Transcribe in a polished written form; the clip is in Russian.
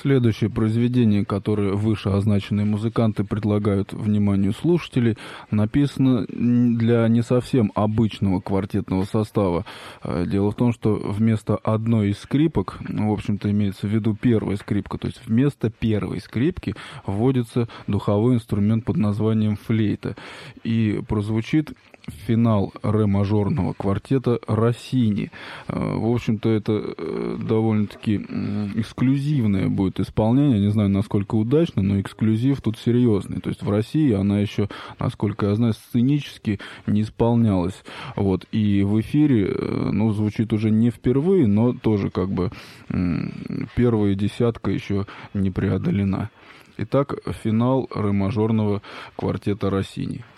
Следующее произведение, которое вышеозначенные музыканты предлагают вниманию слушателей, написано для не совсем обычного квартетного состава. Дело в том, что вместо одной из скрипок, в общем-то имеется в виду первая скрипка, то есть вместо первой скрипки вводится духовой инструмент под названием флейта. И прозвучит финал ре-мажорного квартета Россини. В общем-то, это довольно-таки эксклюзивное будет исполнение. Не знаю, насколько удачно, но эксклюзив тут серьезный. То есть в России она еще, насколько я знаю, сценически не исполнялась. Вот. И в эфире, звучит уже не впервые, но тоже как бы первая десятка еще не преодолена. Итак, финал ре-мажорного квартета Россини.